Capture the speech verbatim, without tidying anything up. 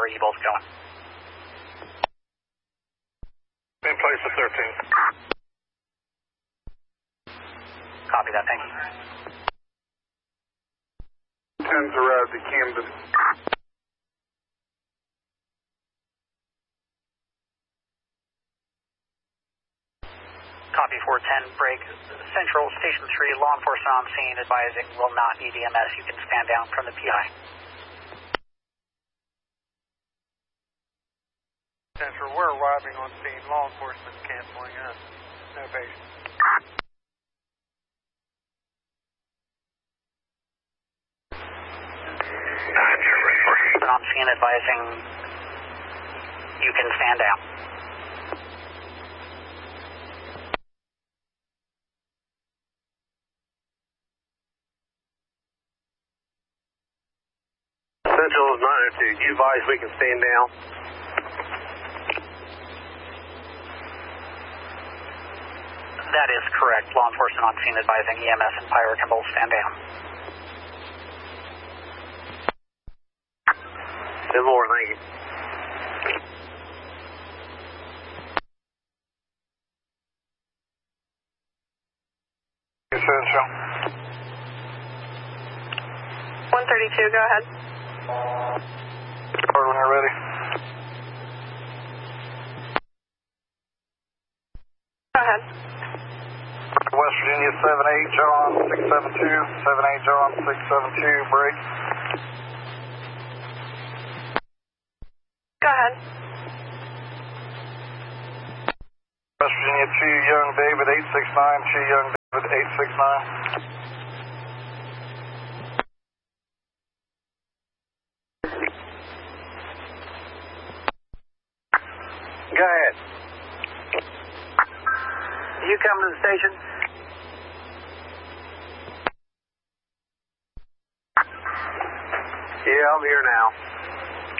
are you both going? In place of thirteen. Copy that, thank you. ten's arrived at Camden. Copy four ten, break. Central, Station three, law enforcement on scene advising will not need E M S. You can stand down from the P I. Central, we're arriving on scene. Law enforcement canceling us. No patient. On scene advising you can stand down. Central is nine oh two. You advise we can stand down? That is correct. Law enforcement on scene advising E M S and fire can both stand down. ten more, thank you. Central. one thirty-two, go ahead. Start when you're ready. Go ahead. West Virginia seven eight, John six seven two, seven eight John six seven two, break. Go ahead. West Virginia two, Young David eight six nine, two Young David eight six nine. Go ahead. You come to the station? Yeah, I'm here now.